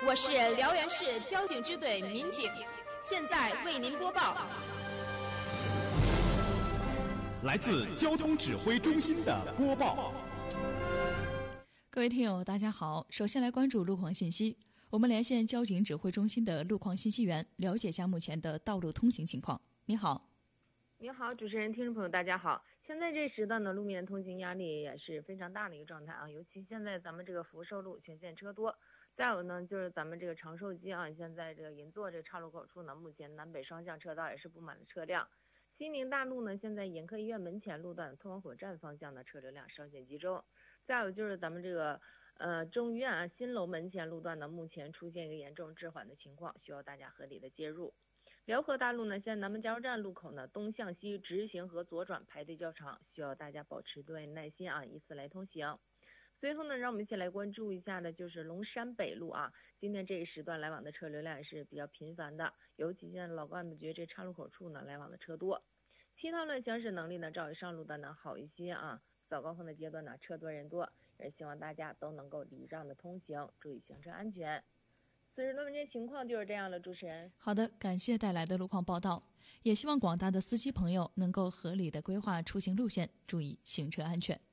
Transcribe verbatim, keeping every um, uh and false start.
我是辽源市交警支队民警，现在为您播报。 来自交通指挥中心的播报。 各位听友大家好，首先来关注路况信息。我们连线交警指挥中心的路况信息员，了解下目前的道路通行情况。你好。 你好，主持人、听众朋友大家好。现在这时段呢，路面通行压力也是非常大的一个状态啊，尤其现在咱们这个福寿路全线车多。再有呢，就是咱们这个长寿街啊，现在这个银座这个岔路口处呢，目前南北双向车道也是布满了车辆。西宁大路呢，现在眼科医院门前路段通往火车站方向的车流量稍显集中。再有就是咱们这个呃中医院啊新楼门前路段呢，目前出现一个严重滞缓的情况，需要大家合理的介入。辽河大路呢，现在南门加油站路口呢，东向西直行和左转排队较长，需要大家保持对耐心啊，依次来通行。随后呢，让我们一起来关注一下的就是龙山北路啊，今天这一时段来往的车流量也是比较频繁的，尤其现在老干部局这岔路口处呢，来往的车多。其他段行驶能力呢，照以上路段呢好一些啊，早高峰的阶段呢，车多人多，也希望大家都能够礼让的通行，注意行车安全。此时的文件情况就是这样了，主持人。 好的，感谢带来的路况报道，也希望广大的司机朋友能够合理的规划出行路线，注意行车安全。